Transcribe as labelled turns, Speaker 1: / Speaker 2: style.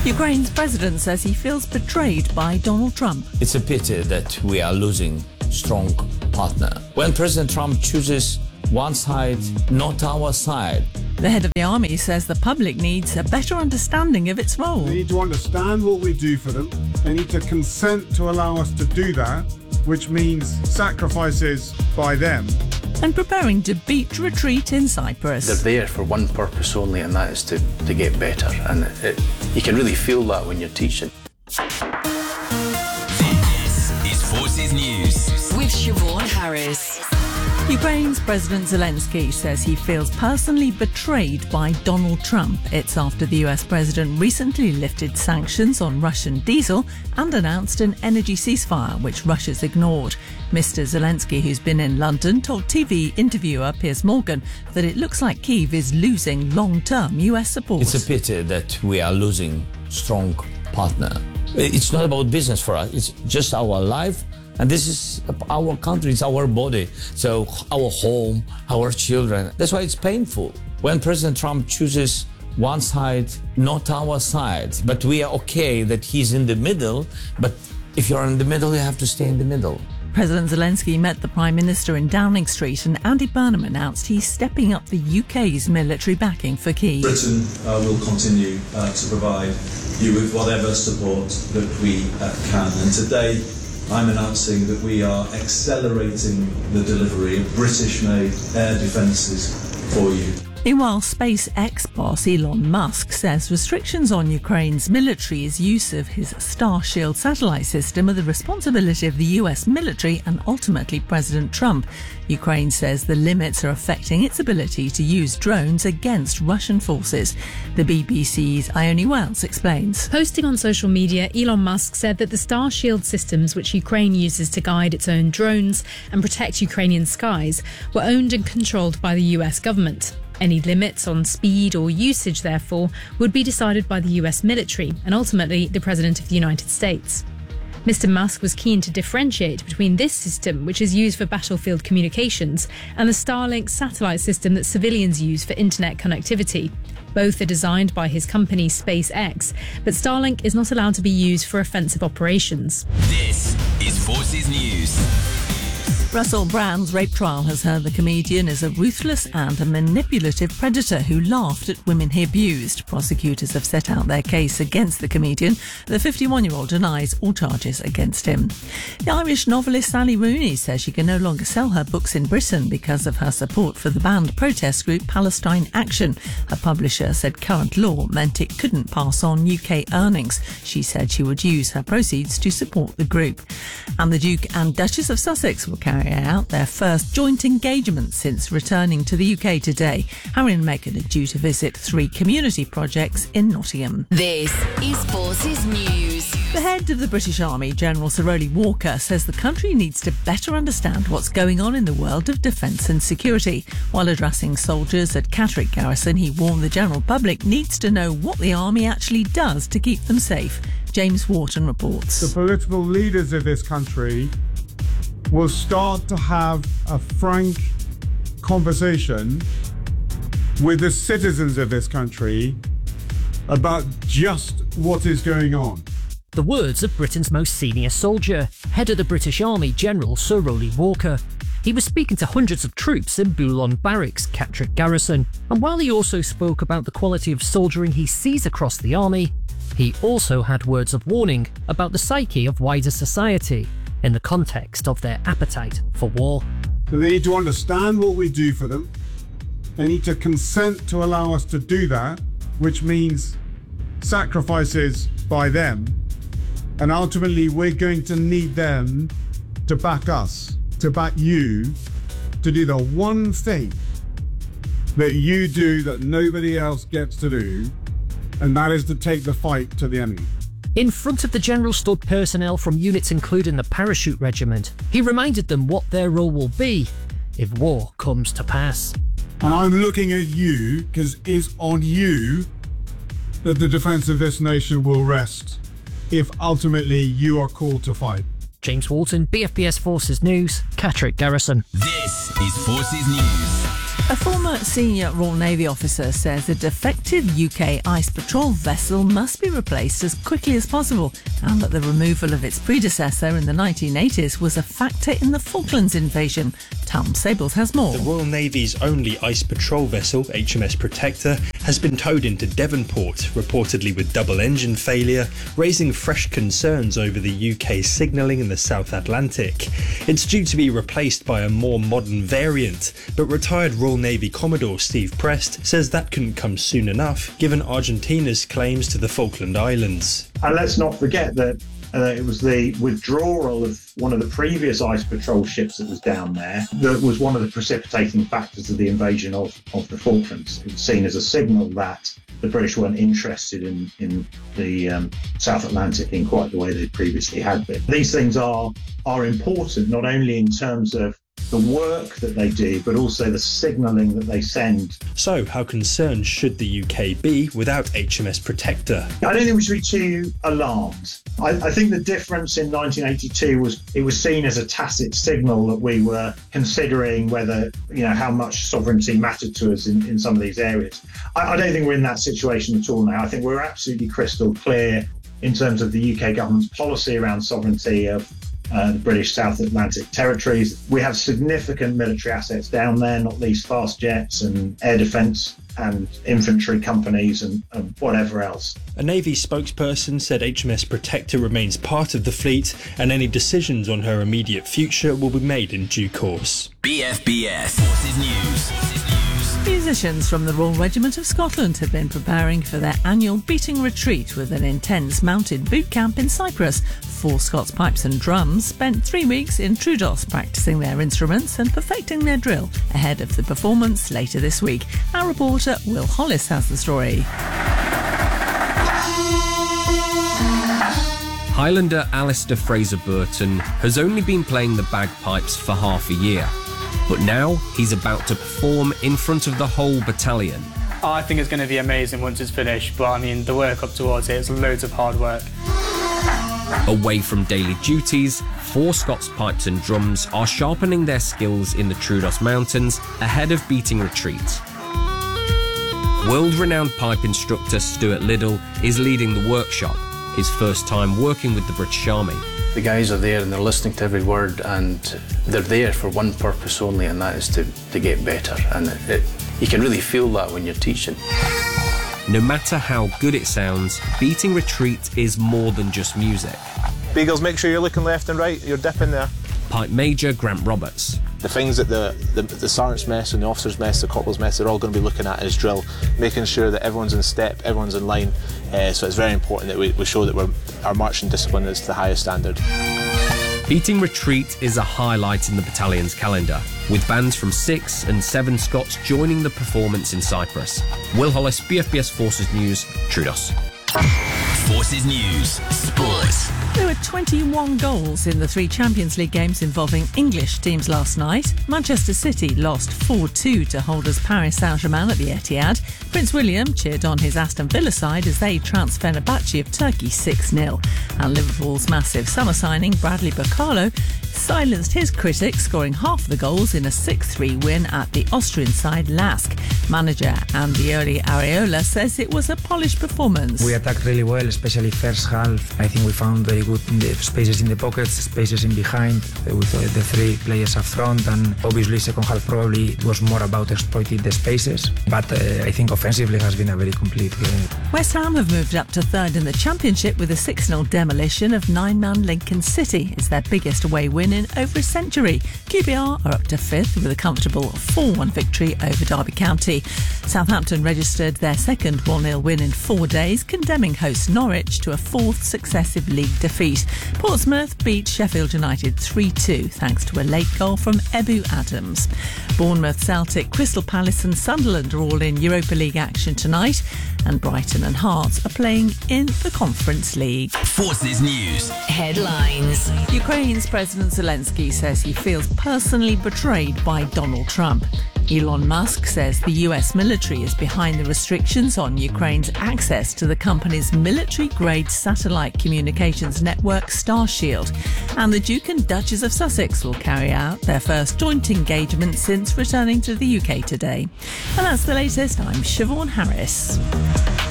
Speaker 1: Ukraine's president says he feels betrayed by Donald Trump.
Speaker 2: It's a pity that we are losing a strong partner. When President Trump chooses one side, not our side.
Speaker 1: The head of the army says the public needs a better understanding of its role.
Speaker 3: They need to understand what we do for them. They need to consent to allow us to do that, which means sacrifices by them.
Speaker 1: And preparing to beat retreat in Cyprus.
Speaker 4: They're there for one purpose only, and that is to get better. And you can really feel that when you're teaching.
Speaker 5: This is Forces News
Speaker 6: with Siobhan Harris.
Speaker 1: Ukraine's President Zelensky says he feels personally betrayed by Donald Trump. It's after the US president recently lifted sanctions on Russian diesel and announced an energy ceasefire, which Russia's ignored. Mr. Zelensky, who's been in London, told TV interviewer Piers Morgan that it looks like Kyiv is losing long-term US support.
Speaker 2: It's a pity that we are losing a strong partner. It's not about business for us. It's just our life. And this is our country, it's our body, so our home, our children. That's why it's painful. When President Trump chooses one side, not our side, but we are okay that he's in the middle, but if you're in the middle, you have to stay in the middle.
Speaker 1: President Zelensky met the Prime Minister in Downing Street, and Andy Burnham announced he's stepping up the UK's military backing for Kyiv.
Speaker 7: Britain will continue to provide you with whatever support that we can. And today, I'm announcing that we are accelerating the delivery of British-made air defences for you.
Speaker 1: Meanwhile, SpaceX boss Elon Musk says restrictions on Ukraine's military's use of his Starshield satellite system are the responsibility of the US military and ultimately President Trump. Ukraine says the limits are affecting its ability to use drones against Russian forces. The BBC's Ione Wells explains.
Speaker 8: Posting on social media, Elon Musk said that the Starshield systems, which Ukraine uses to guide its own drones and protect Ukrainian skies, were owned and controlled by the US government. Any limits on speed or usage, therefore, would be decided by the US military and ultimately the President of the United States. Mr. Musk was keen to differentiate between this system, which is used for battlefield communications, and the Starlink satellite system that civilians use for internet connectivity. Both are designed by his company SpaceX, but Starlink is not allowed to be used for offensive operations.
Speaker 5: This is Forces News.
Speaker 1: Russell Brand's rape trial has heard the comedian is a ruthless and a manipulative predator who laughed at women he abused. Prosecutors have set out their case against the comedian. The 51-year-old denies all charges against him. The Irish novelist Sally Rooney says she can no longer sell her books in Britain because of her support for the banned protest group Palestine Action. Her publisher said current law meant it couldn't pass on UK earnings. She said she would use her proceeds to support the group. And the Duke and Duchess of Sussex will carry out their first joint engagement since returning to the UK today. Harry and Meghan are due to visit 3 community projects in Nottingham.
Speaker 6: This is Forces News.
Speaker 1: The head of the British Army, General Sir Rowley Walker, says the country needs to better understand what's going on in the world of defence and security. While addressing soldiers at Catterick Garrison, he warned the general public needs to know what the army actually does to keep them safe. James Wharton reports.
Speaker 3: The political leaders of this country will start to have a frank conversation with the citizens of this country about just what is going on.
Speaker 9: The words of Britain's most senior soldier, head of the British Army, General Sir Rowley Walker. He was speaking to hundreds of troops in Boulogne Barracks, Catterick Garrison, and while he also spoke about the quality of soldiering he sees across the army, he also had words of warning about the psyche of wider society in the context of their appetite for war.
Speaker 3: So they need to understand what we do for them. They need to consent to allow us to do that, which means sacrifices by them. And ultimately, we're going to need them to back us, to back you, to do the one thing that you do that nobody else gets to do, and that is to take the fight to the enemy.
Speaker 9: In front of the general stood personnel from units including the Parachute Regiment. He reminded them what their role will be if war comes to pass.
Speaker 3: And I'm looking at you because it's on you that the defence of this nation will rest if ultimately you are called to fight.
Speaker 9: James Walton, BFBS Forces News, Catterick Garrison.
Speaker 5: This is Forces News.
Speaker 1: A former senior Royal Navy officer says a defective UK ice patrol vessel must be replaced as quickly as possible, and that the removal of its predecessor in the 1980s was a factor in the Falklands invasion. Tom Sables has more.
Speaker 10: The Royal Navy's only ice patrol vessel, HMS Protector, has been towed into Devonport, reportedly with double engine failure, raising fresh concerns over the UK signalling in the South Atlantic. It's due to be replaced by a more modern variant, but retired Royal Navy Commodore Steve Prest says that couldn't come soon enough, given Argentina's claims to the Falkland Islands.
Speaker 11: And let's not forget that it was the withdrawal of one of the previous ice patrol ships that was down there that was one of the precipitating factors of the invasion of the Falklands. It was seen as a signal that the British weren't interested in the South Atlantic in quite the way they previously had been. These things are important, not only in terms of the work that they do, but also the signalling that they send.
Speaker 10: So, how concerned should the UK be without HMS Protector?
Speaker 11: I don't think we should be too alarmed. I think the difference in 1982 was it was seen as a tacit signal that we were considering whether, how much sovereignty mattered to us in some of these areas. I don't think we're in that situation at all now. I think we're absolutely crystal clear in terms of the UK government's policy around sovereignty of the British South Atlantic territories. We have significant military assets down there, not least fast jets and air defence and infantry companies and whatever else.
Speaker 10: A Navy spokesperson said HMS Protector remains part of the fleet and any decisions on her immediate future will be made in due course.
Speaker 5: BFBS Forces News.
Speaker 1: Musicians from the Royal Regiment of Scotland have been preparing for their annual beating retreat with an intense mounted boot camp in Cyprus. 4 Scots pipes and drums spent 3 weeks in Troodos practising their instruments and perfecting their drill ahead of the performance later this week. Our reporter Will Hollis has the story.
Speaker 12: Highlander Alistair Fraser-Burton has only been playing the bagpipes for half a year, but now he's about to perform in front of the whole battalion.
Speaker 13: I think it's going to be amazing once it's finished, but the work up towards it is loads of hard work.
Speaker 12: Away from daily duties, 4 Scots pipes and drums are sharpening their skills in the Troodos Mountains ahead of beating retreat. World-renowned pipe instructor Stuart Liddell is leading the workshop, his first time working with the British Army.
Speaker 4: The guys are there and they're listening to every word, and they're there for one purpose only, and that is to get better. And you can really feel that when you're teaching.
Speaker 12: No matter how good it sounds, beating retreat is more than just music.
Speaker 14: Beagles, make sure you're looking left and right, you're dipping there.
Speaker 12: Pipe Major Grant Roberts.
Speaker 14: The things that the sergeant's mess and the officer's mess, the corporal's mess, they're all going to be looking at is drill, making sure that everyone's in step, everyone's in line. So it's very important that we show that our marching discipline is to the highest standard.
Speaker 12: Beating retreat is a highlight in the battalion's calendar, with bands from 6 and 7 Scots joining the performance in Cyprus. Will Hollis, BFBS Forces News, Troodos.
Speaker 5: Forces News, Sports.
Speaker 1: There were 21 goals in the 3 Champions League games involving English teams last night. Manchester City lost 4-2 to holders Paris Saint-Germain at the Etihad. Prince William cheered on his Aston Villa side as they trounced Fenerbahce of Turkey 6-0. And Liverpool's massive summer signing, Bradley Barcalo, silenced his critics, scoring half the goals in a 6-3 win at the Austrian side Lask. Manager Andrioli Areola says it was a polished performance.
Speaker 15: We attacked really well, especially first half. I think we found very good in the spaces in the pockets, spaces in behind, with the 3 players up front, and obviously second half probably it was more about exploiting the spaces, but I think offensively has been a very complete game.
Speaker 1: West Ham have moved up to 3rd in the Championship with a 6-0 demolition of 9-man Lincoln City. It's their biggest away win in over a century. QPR are up to 5th with a comfortable 4-1 victory over Derby County. Southampton registered their second 1-0 win in 4 days, condemning host Norwich to a 4th successive league defeat. Portsmouth beat Sheffield United 3-2 thanks to a late goal from Ebu Adams. Bournemouth, Celtic, Crystal Palace and Sunderland are all in Europa League action tonight, and Brighton and Hearts are playing in the Conference League.
Speaker 5: Forces News.
Speaker 6: Headlines.
Speaker 1: Ukraine's President Zelensky says he feels personally betrayed by Donald Trump. Elon Musk says the US military is behind the restrictions on Ukraine's access to the company's military-grade satellite communications network Starshield. And the Duke and Duchess of Sussex will carry out their first joint engagement since returning to the UK today. And that's the latest. I'm Siobhan Harris.